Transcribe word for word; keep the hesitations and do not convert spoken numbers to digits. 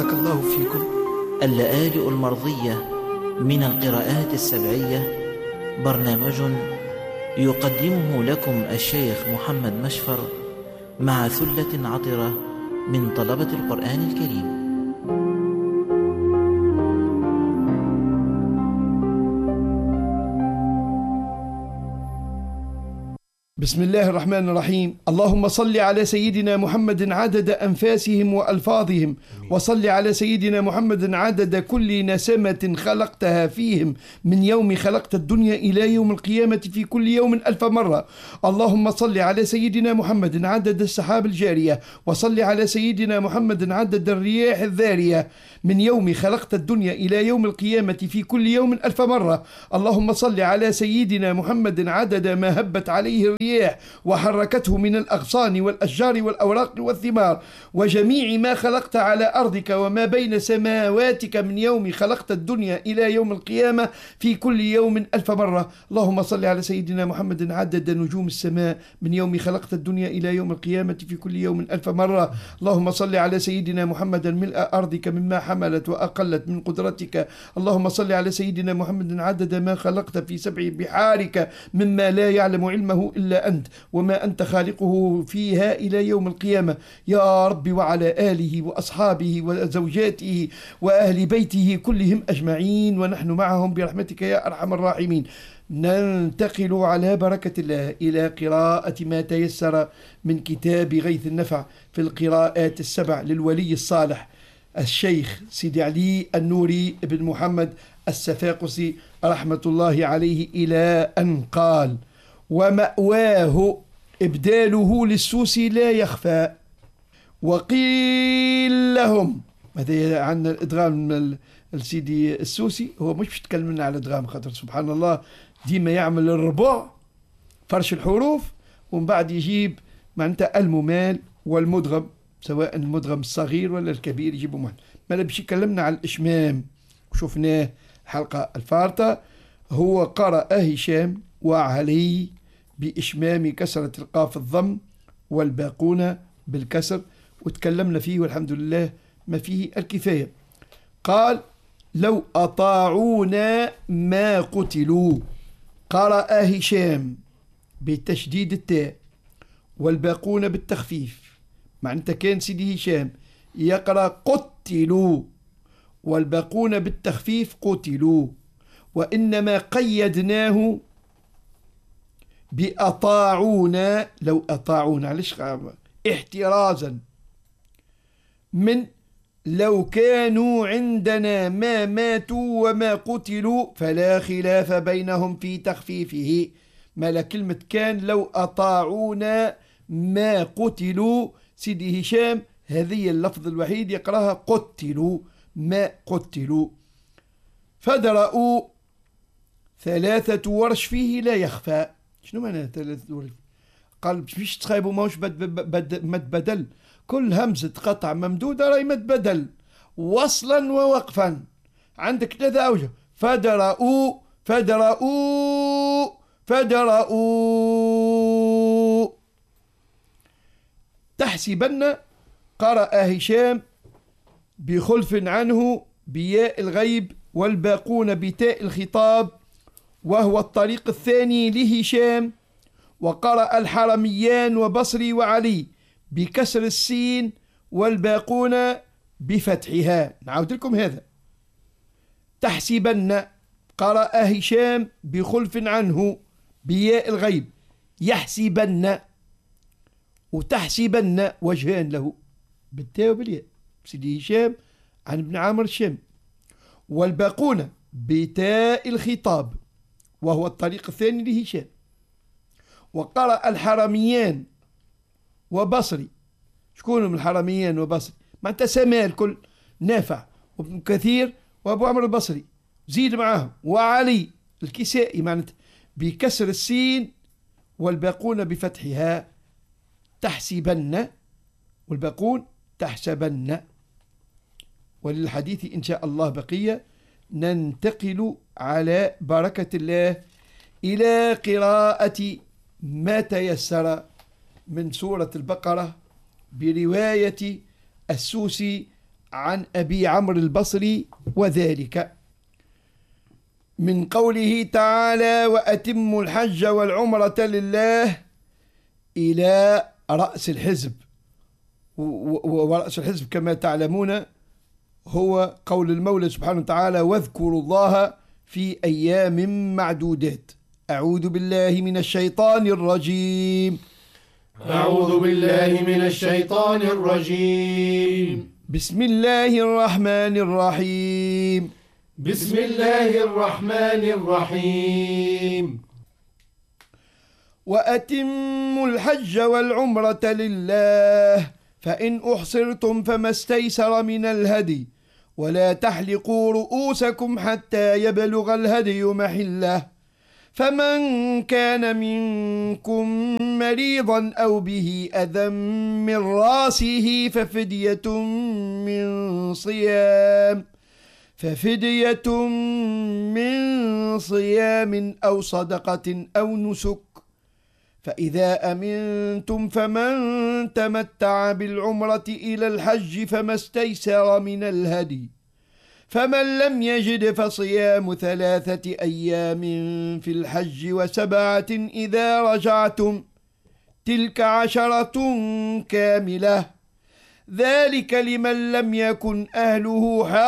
بارك الله فيكم. اللآلئ المرضية من القراءات السبعية برنامج يقدمه لكم الشيخ محمد مشفر مع ثلة عطرة من طلبة القرآن الكريم. بسم الله الرحمن الرحيم. اللهم صل على سيدنا محمد عدد أنفاسهم وألفاظهم، وصل على سيدنا محمد عدد كل نسمة خلقتها فيهم من يوم خلقت الدنيا إلى يوم القيامة في كل يوم ألف مرة. اللهم صل على سيدنا محمد عدد السحاب الجارية، وصل على سيدنا محمد عدد الرياح الذارية من يوم خلقت الدنيا إلى يوم القيامة في كل يوم ألف مرة. اللهم صل على سيدنا محمد عدد ما هبت عليه الرياح وحركته من الأغصان والأشجار والأوراق والثمار وجميع ما خلقت على أرضك وما بين سماواتك من يوم خلقت الدنيا إلى يوم القيامة في كل يوم ألف مرة. اللهم صل على سيدنا محمد عدد نجوم السماء من يوم خلقت الدنيا إلى يوم القيامة في كل يوم ألف مرة. اللهم صل على سيدنا محمد ملء أرضك مما حملت وأقلت من قدرتك. اللهم صل على سيدنا محمد عدد ما خلقت في سبع بحارك مما لا يعلم علمه إلا أنت وما أنت خالقه فيها إلى يوم القيامة يا رب، وعلى آله وأصحابه وزوجاته وأهل بيته كلهم أجمعين ونحن معهم برحمتك يا أرحم الراحمين. ننتقل على بركة الله إلى قراءة ما تيسر من كتاب غيث النفع في القراءات السبع للولي الصالح الشيخ سيدي علي النوري بن محمد السفاقسي رحمة الله عليه، إلى أن قال: ومأواه إبداله للسوس لا يخفى. وقيل لهم، هذا عن الإدغام السيدي السوسي، هو مش بيتكلم لنا على الإدغام خاطر سبحان الله ديما يعمل الربع فرش الحروف ومن بعد يجيب معناتها الممال والمدغم، سواء المدغم الصغير ولا الكبير يجيبوا مال. ما باش يكلمنا على الإشمام وشفناه الحلقة الفارطة. هو قرأ هشام وعلي بإشمام كسرة القاف الضم والباقون بالكسر، وتكلمنا فيه والحمد لله ما فيه الكفاية. قال: لو أطاعونا ما قتلوا. قرأ هشام بتشديد التاء والباقون بالتخفيف، معناتها كان سيدي هشام يقرأ قتلوا والباقون بالتخفيف قتلوا، وإنما قيدناه بأطاعونا. لو أطاعونا علاش احترازا من لو كانوا عندنا ما ماتوا وما قتلوا فلا خلاف بينهم في تخفيفه. ما كلمة كان لو أطاعونا ما قتلوا، سيدي هشام هذه اللفظ الوحيد يقرأها قتلوا ما قتلوا. فدرأوا ثلاثة ورش فيه لا يخفى. شنو معنى ثلاثة ورش؟ قال مش تخايبوا ماوش بد بد مد بدل، كل همزة قطع ممدودة راهي مد بدل وصلا ووقفا، عندك ثلاثة أوجه. فدرأوا فدرأوا فدرأوا. تحسبن قرأ هشام بخلف عنه بياء الغيب والباقون بتاء الخطاب، وهو الطريق الثاني لهشام. وقرأ الحرميان وبصري وعلي بكسر السين والباقون بفتحها. نعود لكم هذا: تحسبن قرأ هشام بخلف عنه بياء الغيب يحسبن، وتحسبن وجهان له بالتاء وبالياء، سيدي هشام عن ابن عامر الشام. والباقون بتاء الخطاب وهو الطريق الثاني لهشام. وقرأ الحرميان وبصري. شكون من الحرميان وبصري؟ معناتها سماء الكل، نافع وابن كثير وابو عمرو البصري، زيد معاهم وعلي الكسائي، معناتها بكسر السين والباقون بفتحها. تحسبن والباقون تحسبن. وللحديث إن شاء الله بقية. ننتقل على بركة الله إلى قراءة ما تيسر من سورة البقرة برواية السوسي عن أبي عمرو البصري وذلك من قوله تعالى وأتموا الحج والعمرة لله إلى رأس الحزب، ورأس الحزب كما تعلمون هو قول المولى سبحانه وتعالى واذكروا الله في أيام معدودات. أعوذ بالله من الشيطان الرجيم. أعوذ بالله من الشيطان الرجيم. بسم الله الرحمن الرحيم. بسم الله الرحمن الرحيم. وأتموا الحج والعمرة لله فإن أحصرتم فما استيسر من الهدي ولا تحلقوا رؤوسكم حتى يبلغ الهدي محله فمن كان منكم مريضا أو به أذى من راسه ففدية من صيام ففدية من صيام أو صدقة أو نسك فإذا أمنتم فمن تمتع بالعمرة إلى الحج فما استيسر من الهدي فمن لم يجد فصيام ثلاثة أيام في الحج وسبعة إذا رجعتم تلك عشرة كاملة ذلك لمن لم يكن أهله